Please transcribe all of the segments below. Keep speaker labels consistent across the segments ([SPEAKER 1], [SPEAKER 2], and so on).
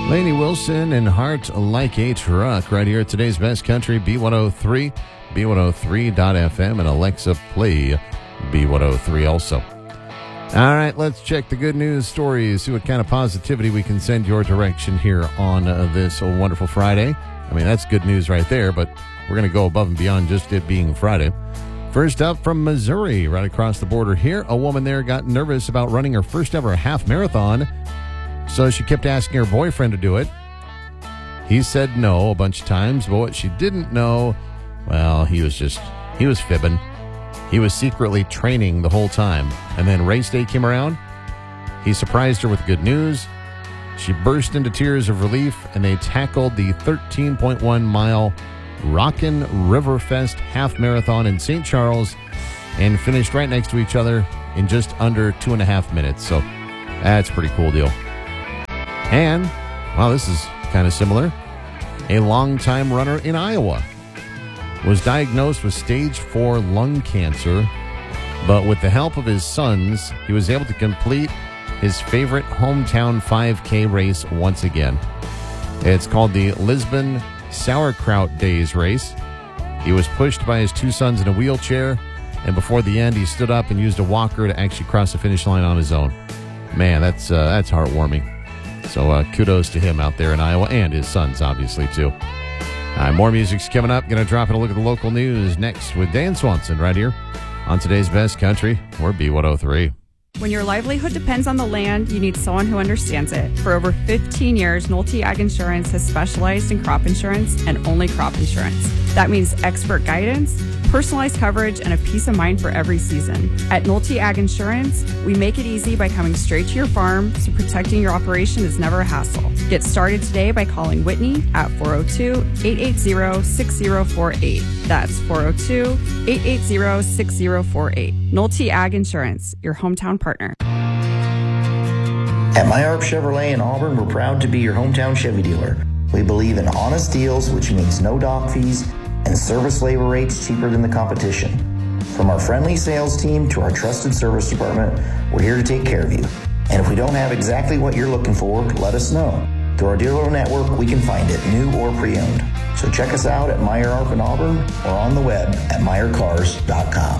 [SPEAKER 1] Lainey Wilson and Heart Like a Truck right here at today's Best Country, B103, B103.FM, and Alexa play B103 also. All right, let's check the good news stories, see what kind of positivity we can send your direction here on this wonderful Friday. I mean, that's good news right there, but we're going to go above and beyond just it being Friday. First up from Missouri, right across the border here, a woman there got nervous about running her first ever half marathon. So she kept asking her boyfriend to do it. He said no a bunch of times, but what she didn't know, well, he was fibbing. He was secretly training the whole time. And then race day came around. He surprised her with good news. She burst into tears of relief, and they tackled the 13.1-mile Rockin' Riverfest half marathon in St. Charles and finished right next to each other in just under 2.5 minutes. So that's a pretty cool deal. And, well, this is kind of similar. A longtime runner in Iowa was diagnosed with stage 4 lung cancer, but with the help of his sons, he was able to complete his favorite hometown 5K race once again. It's called the Lisbon Sauerkraut Days race. He was pushed by his 2 sons in a wheelchair, and before the end, he stood up and used a walker to actually cross the finish line on his own. Man, that's heartwarming. So kudos to him out there in Iowa and his sons, obviously, too. All right, more music's coming up. Going to drop in a look at the local news next with Dan Swanson right here on today's Best Country. We're B103.
[SPEAKER 2] When your livelihood depends on the land, you need someone who understands it. For over 15 years, Nolte Ag Insurance has specialized in crop insurance and only crop insurance. That means expert guidance, personalized coverage, and a peace of mind for every season. At Nolte Ag Insurance, we make it easy by coming straight to your farm, so protecting your operation is never a hassle. Get started today by calling Whitney at 402-880-6048. That's 402-880-6048. Nolte Ag Insurance, your hometown partner.
[SPEAKER 3] At Myarp Chevrolet in Auburn, we're proud to be your hometown Chevy dealer. We believe in honest deals, which means no dock fees and service labor rates cheaper than the competition. From our friendly sales team to our trusted service department, we're here to take care of you. And if we don't have exactly what you're looking for, let us know. Through our dealer network, we can find it, new or pre-owned. So check us out at Myarp in Auburn or on the web at MeyerCars.com.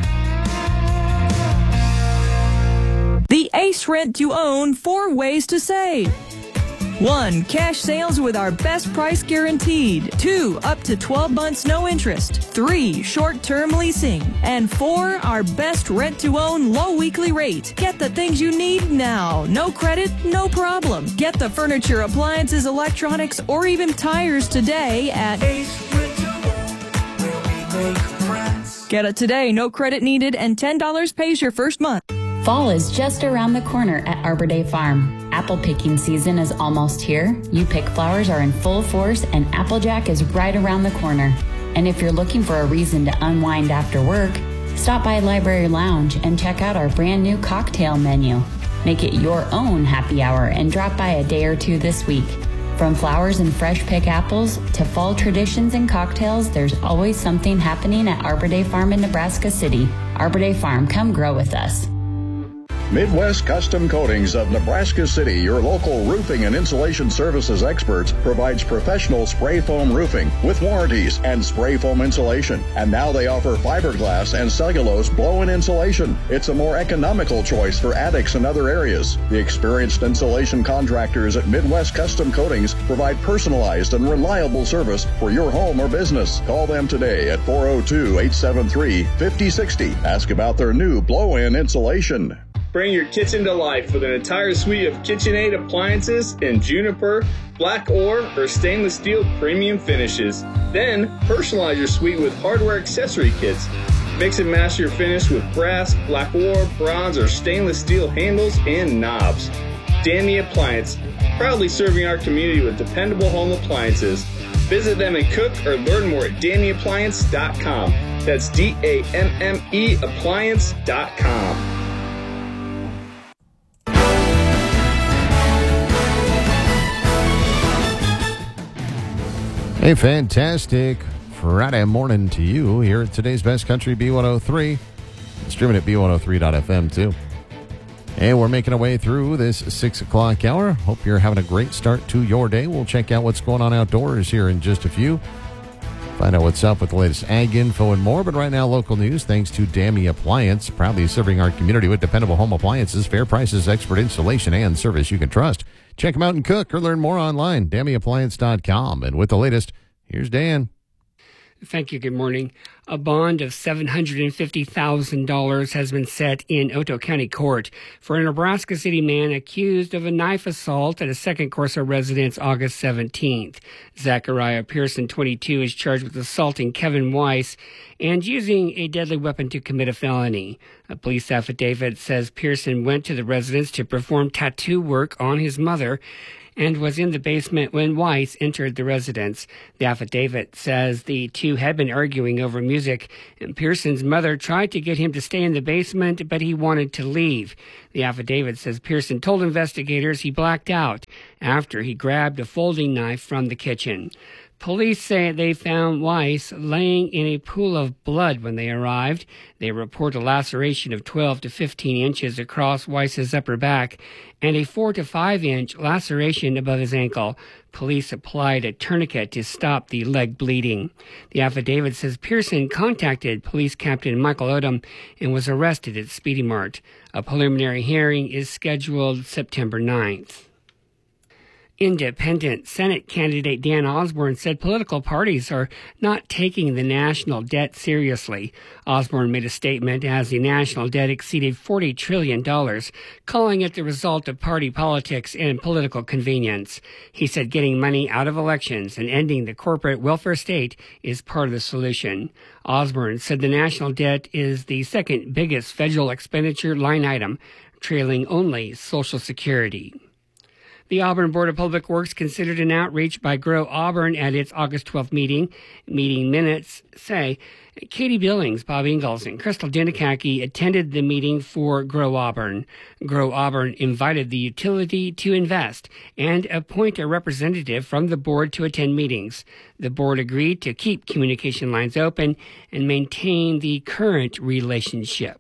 [SPEAKER 4] The Ace Rent to Own 4 ways to save. 1. Cash sales with our best price guaranteed. 2. Up to 12 months no interest. 3. Short-term leasing. And 4. Our best rent-to-own low weekly rate. Get the things you need now. No credit, no problem. Get the furniture, appliances, electronics, or even tires today at Ace Rent-to-Own, where we make friends. Get it today, no credit needed, and $10 pays your first month.
[SPEAKER 5] Fall is just around the corner at Arbor Day Farm. Apple picking season is almost here. You-Pick flowers are in full force, and Applejack is right around the corner. And if you're looking for a reason to unwind after work, stop by Library Lounge and check out our brand new cocktail menu. Make it your own happy hour and drop by a day or two this week. From flowers and fresh pick apples to fall traditions and cocktails, there's always something happening at Arbor Day Farm in Nebraska City. Arbor Day Farm, come grow with us.
[SPEAKER 6] Midwest Custom Coatings of Nebraska City, your local roofing and insulation services experts, provides professional spray foam roofing with warranties and spray foam insulation. And now they offer fiberglass and cellulose blow-in insulation. It's a more economical choice for attics and other areas. The experienced insulation contractors at Midwest Custom Coatings provide personalized and reliable service for your home or business. Call them today at 402-873-5060. Ask about their new blow-in insulation.
[SPEAKER 7] Bring your kitchen to life with an entire suite of KitchenAid appliances in juniper, black ore, or stainless steel premium finishes. Then, personalize your suite with hardware accessory kits. Mix and match your finish with brass, black ore, bronze, or stainless steel handles and knobs. Danny Appliance, proudly serving our community with dependable home appliances. Visit them and cook or learn more at DannyAppliance.com. That's DAMME Appliance.com.
[SPEAKER 1] A fantastic Friday morning to you here at today's Best Country B103. Streaming at B103.FM too. And we're making our way through this 6 o'clock hour. Hope you're having a great start to your day. We'll check out what's going on outdoors here in just a few. Find out what's up with the latest ag info and more. But right now, local news thanks to Dammy Appliance, proudly serving our community with dependable home appliances, fair prices, expert installation, and service you can trust. Check them out in Cook or learn more online, DammyAppliance.com. And with the latest, here's Dan.
[SPEAKER 8] Thank you. Good morning. A bond of $750,000 has been set in Otoe County Court for a Nebraska City man accused of a knife assault at a Second Corso residence August 17th. Zachariah Pearson, 22, is charged with assaulting Kevin Weiss and using a deadly weapon to commit a felony. A police affidavit says Pearson went to the residence to perform tattoo work on his mother and was in the basement when Weiss entered the residence. The affidavit says the two had been arguing over music, and Pearson's mother tried to get him to stay in the basement, but he wanted to leave. The affidavit says Pearson told investigators he blacked out after he grabbed a folding knife from the kitchen. Police say they found Weiss laying in a pool of blood when they arrived. They report a laceration of 12 to 15 inches across Weiss's upper back and a 4 to 5 inch laceration above his ankle. Police applied a tourniquet to stop the leg bleeding. The affidavit says Pearson contacted Police Captain Michael Odom and was arrested at Speedy Mart. A preliminary hearing is scheduled September 9th. Independent Senate candidate Dan Osborne said political parties are not taking the national debt seriously. Osborne made a statement as the national debt exceeded $40 trillion, calling it the result of party politics and political convenience. He said getting money out of elections and ending the corporate welfare state is part of the solution. Osborne said the national debt is the second biggest federal expenditure line item, trailing only Social Security. The Auburn Board of Public Works considered an outreach by Grow Auburn at its August 12th meeting. Meeting minutes say Katie Billings, Bob Ingalls, and Crystal Denikaki attended the meeting for Grow Auburn. Grow Auburn invited the utility to invest and appoint a representative from the board to attend meetings. The board agreed to keep communication lines open and maintain the current relationship.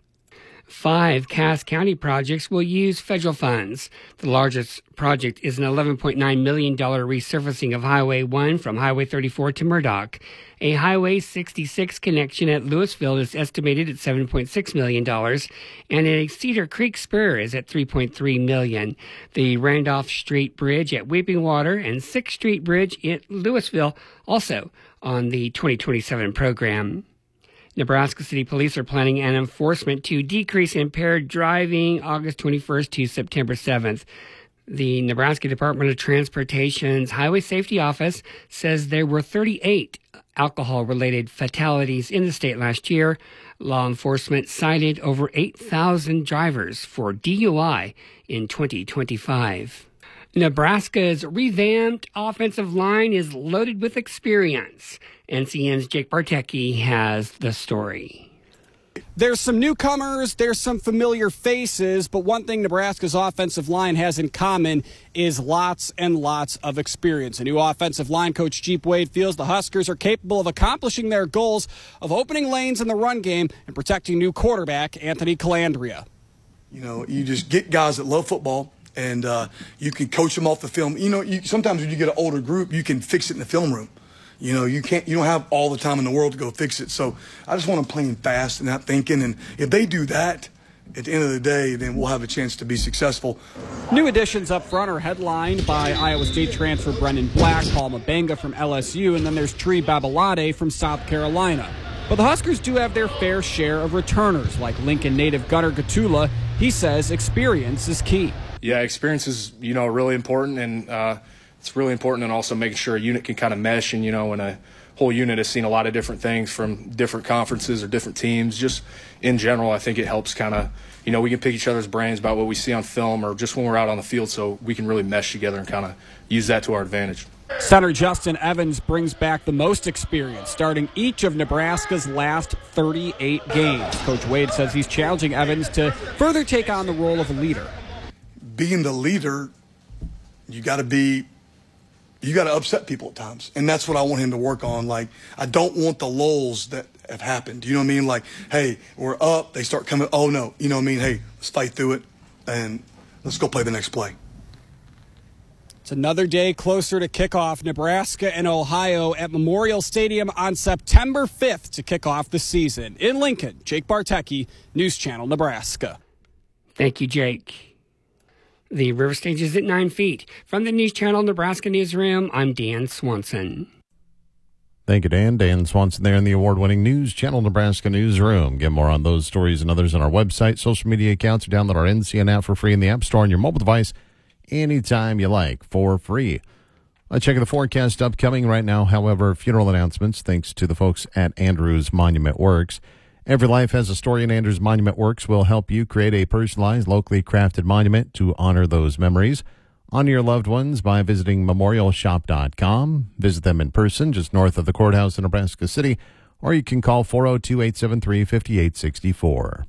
[SPEAKER 8] 5 Cass County projects will use federal funds. The largest project is an $11.9 million resurfacing of Highway 1 from Highway 34 to Murdoch. A Highway 66 connection at Louisville is estimated at $7.6 million, and a Cedar Creek spur is at $3.3 million. The Randolph Street Bridge at Weeping Water and 6th Street Bridge at Louisville also on the 2027 program. Nebraska City Police are planning an enforcement to decrease impaired driving August 21st to September 7th. The Nebraska Department of Transportation's Highway Safety Office says there were 38 alcohol-related fatalities in the state last year. Law enforcement cited over 8,000 drivers for DUI in 2025. Nebraska's revamped offensive line is loaded with experience. NCN's Jake Bartecki has the story.
[SPEAKER 9] There's some newcomers, there's some familiar faces, but one thing Nebraska's offensive line has in common is lots and lots of experience. A new offensive line coach, Jeep Wade, feels the Huskers are capable of accomplishing their goals of opening lanes in the run game and protecting new quarterback Anthony Calandria.
[SPEAKER 10] You know, you just get guys that love football, and you can coach them off the film. You know, sometimes when you get an older group, you can fix it in the film room. You know, you don't have all the time in the world to go fix it. So I just want them playing fast and not thinking. And if they do that, at the end of the day, then we'll have a chance to be successful.
[SPEAKER 9] New additions up front are headlined by Iowa State transfer Brendan Black, Paul Mabenga from LSU, and then there's Tree Babalade from South Carolina. But the Huskers do have their fair share of returners, like Lincoln native Gunnar Gatula. He says experience is key.
[SPEAKER 11] Yeah, experience is, really important, and it's really important, and also making sure a unit can kind of mesh, and, when a whole unit has seen a lot of different things from different conferences or different teams, just in general, I think it helps kind of, we can pick each other's brains about what we see on film or just when we're out on the field, so we can really mesh together and kind of use that to our advantage.
[SPEAKER 9] Center Justin Evans brings back the most experience, starting each of Nebraska's last 38 games. Coach Wade says he's challenging Evans to further take on the role of a leader.
[SPEAKER 10] Being the leader, you got to upset people at times. And that's what I want him to work on. Like, I don't want the lulls that have happened. You know what I mean? Like, hey, we're up. They start coming. Oh, no. You know what I mean? Hey, let's fight through it. and let's go play the next play.
[SPEAKER 9] It's another day closer to kickoff. Nebraska and Ohio at Memorial Stadium on September 5th to kick off the season. In Lincoln, Jake Bartecki, News Channel, Nebraska.
[SPEAKER 8] Thank you, Jake. The river stage is at 9 feet. From the News Channel Nebraska Newsroom, I'm Dan Swanson.
[SPEAKER 1] Thank you, Dan. Dan Swanson there in the award-winning News Channel Nebraska Newsroom. Get more on those stories and others on our website, social media accounts, or download our NCN app for free in the App Store on your mobile device anytime you like for free. Let's check the forecast upcoming right now. However, funeral announcements, thanks to the folks at Andrews Monument Works. Every life has a story, and Andrews Monument Works will help you create a personalized, locally crafted monument to honor those memories. Honor your loved ones by visiting memorialshop.com. Visit them in person just north of the courthouse in Nebraska City, or you can call 402-873-5864.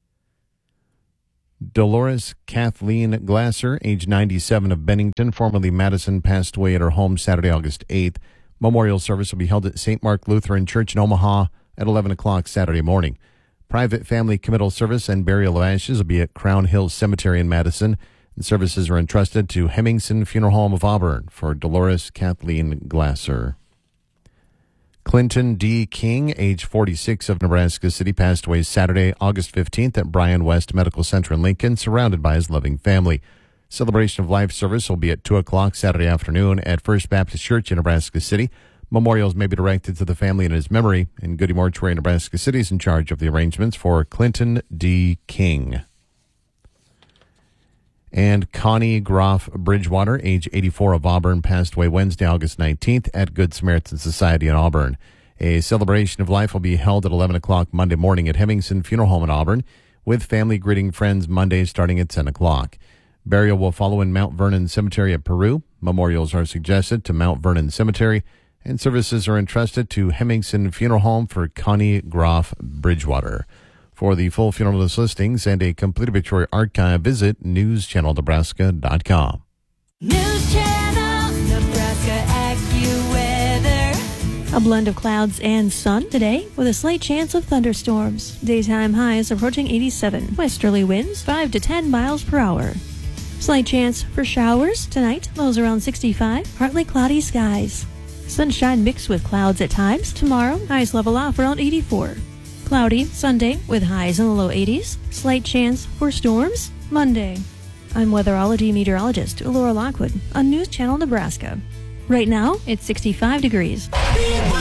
[SPEAKER 1] Dolores Kathleen Glasser, age 97 of Bennington, formerly Madison, passed away at her home Saturday, August 8th. Memorial service will be held at St. Mark Lutheran Church in Omaha at 11 o'clock Saturday morning. Private family committal service and burial of ashes will be at Crown Hill Cemetery in Madison. And services are entrusted to Hemmingson Funeral Home of Auburn for Dolores Kathleen Glasser. Clinton D. King, age 46 of Nebraska City, passed away Saturday, August 15th at Bryan West Medical Center in Lincoln, surrounded by his loving family. Celebration of life service will be at 2 o'clock Saturday afternoon at First Baptist Church in Nebraska City. Memorials may be directed to the family in his memory, and Goody Mortuary, Nebraska City is in charge of the arrangements for Clinton D. King. And Connie Groff Bridgewater, age 84 of Auburn, passed away Wednesday, August 19th at Good Samaritan Society in Auburn. A celebration of life will be held at 11 o'clock Monday morning at Hemmingson Funeral Home in Auburn, with family greeting friends Monday starting at 10 o'clock. Burial will follow in Mount Vernon Cemetery at Peru. Memorials are suggested to Mount Vernon Cemetery, and services are entrusted to Hemmingson Funeral Home for Connie Groff Bridgewater. For the full funeral list listings and a complete obituary archive, visit newschannelnebraska.com.
[SPEAKER 12] News Channel Nebraska AccuWeather.
[SPEAKER 13] A blend of clouds and sun today with a slight chance of thunderstorms. Daytime highs approaching 87. Westerly winds 5 to 10 miles per hour. Slight chance for showers tonight, lows around 65. Partly cloudy skies. Sunshine mixed with clouds at times. Tomorrow, highs level off around 84. Cloudy Sunday with highs in the low 80s. Slight chance for storms Monday. I'm weatherology meteorologist Laura Lockwood on News Channel Nebraska. Right now, it's 65 degrees.